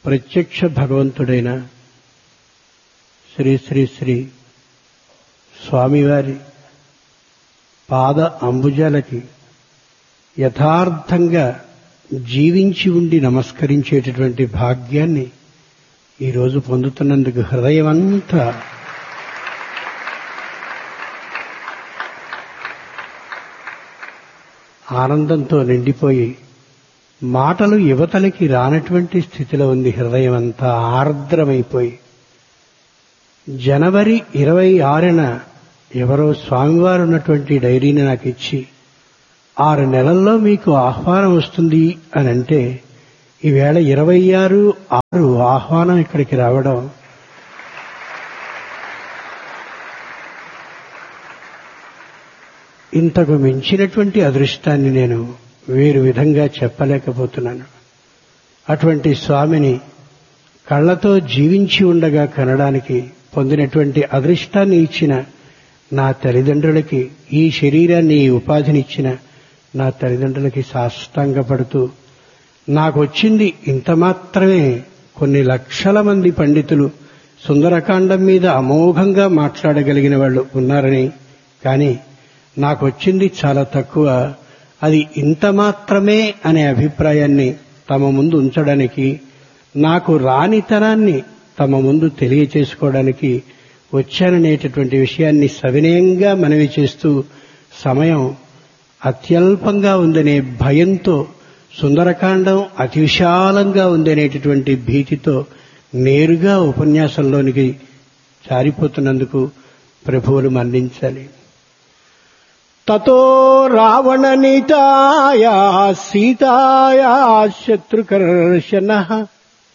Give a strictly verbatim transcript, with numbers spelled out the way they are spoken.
ప్రత్యక్ష భగవంతుడైన శ్రీ శ్రీ శ్రీ స్వామివారి పాద అంబుజాలకి యథార్థంగా జీవించి ఉండి నమస్కరించేటటువంటి భాగ్యాన్ని ఈరోజు పొందుతున్నందుకు హృదయమంతా ఆనందంతో నిండిపోయి మాటలు యువతలకి రానటువంటి స్థితిలో ఉంది. హృదయం అంతా ఆర్ద్రమైపోయి జనవరి ఇరవై ఆరున ఎవరో స్వామివారు ఉన్నటువంటి డైరీని నాకు ఇచ్చి ఆరు నెలల్లో మీకు ఆహ్వానం వస్తుంది అని అంటే ఈవేళ ఇరవై ఆరు ఆరు ఆహ్వానం ఇక్కడికి రావడం ఇంతకు మించినటువంటి అదృష్టాన్ని నేను వేరు విధంగా చెప్పలేకపోతున్నాను. అటువంటి స్వామిని కళ్లతో జీవించి ఉండగా కనడానికి పొందినటువంటి అదృష్టాన్ని ఇచ్చిన నా తల్లిదండ్రులకి, ఈ శరీరాన్ని ఈ ఉపాధినిచ్చిన నా తల్లిదండ్రులకి సాష్టాంగపడుతూ, నాకు వచ్చింది ఇంత మాత్రమే. కొన్ని లక్షల మంది పండితులు సుందరకాండం మీద అమోఘంగా మాట్లాడగలిగిన వాళ్ళు ఉన్నారని, కానీ నాకు వచ్చింది చాలా తక్కువ. అది ఇంత మాత్రమే అనే అభిప్రాయాన్ని తమ ముందు ఉంచడానికి, నాకు రానితనాన్ని తమ ముందు తెలియచేసుకోవడానికి వచ్చాననేటటువంటి విషయాన్ని సవినయంగా మనవి చేస్తూ, సమయం అత్యల్పంగా ఉందనే భయంతో, సుందరకాండం అతి విశాలంగా ఉందనేటటువంటి భీతితో నేరుగా ఉపన్యాసంలోనికి జారిపోతున్నందుకు ప్రభువులు మన్నించాలి. తతో రావణ నీతాయా సీతాయా శత్రుకర్షణః